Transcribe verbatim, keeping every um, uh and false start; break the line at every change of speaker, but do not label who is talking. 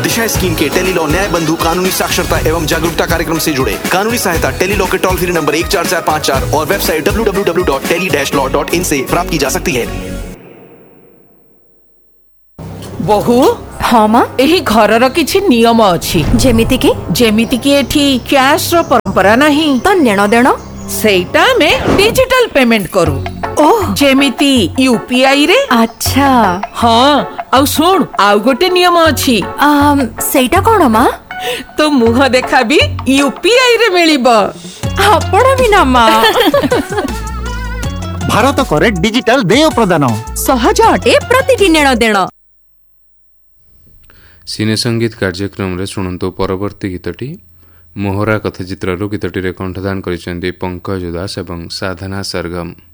दिशा scheme के Tele-Law न्याय बंधु कानूनी साक्षरता एवं जागरूकता कार्यक्रम से जुड़े। कानूनी सहायता टेलीलॉ के टोल फ्री नंबर एक चार चार पाँच चार और website W W W dot tele dash law dot in से प्राप्त की जा सकती है।
बहु
हाँ माँ
एही घरर किछि नियम अछि
जेमिति कि
जेमिति कि एठी कैश रो परंपरा नहीं
तो नेण देण
सेटा में डिजिटल पेमेंट करू।
ओह
जेमिति यूपीआई रे।
अच्छा
हाँ आउ सुन आउ गोटे नियम अछि
आम सेटा कोन माँ
तो मुह देखा भी यूपीआई रे मिलिबो।
आपण भी ना माँ
भारत करे डिजिटल देय प्रदान
सहज अटे प्रतिटी नेण देण।
सिने संगीत कार्यक्रम रे सुनंतो परवर्ती गीतटी मोहरा कथाचित्रु गीतटी रे कंठदान करिसेंती पंकज दास एवं साधना सरगम।